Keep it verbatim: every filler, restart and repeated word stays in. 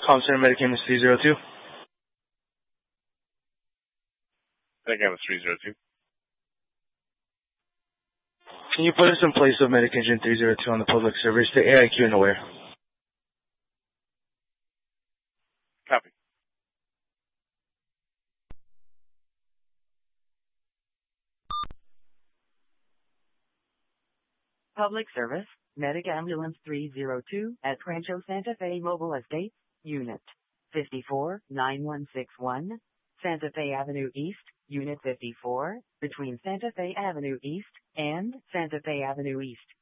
Com Center Medicam is three zero two. Medicam is three zero two. Can you put us in place of Medic Engine three zero two on the public server? Stay A I Q and aware. Copy. Public service, Medic Ambulance three zero two at Rancho Santa Fe Mobile Estates, Unit fifty-four nine one six one, Santa Fe Avenue East, Unit fifty-four, between Santa Fe Avenue East and Santa Fe Avenue East.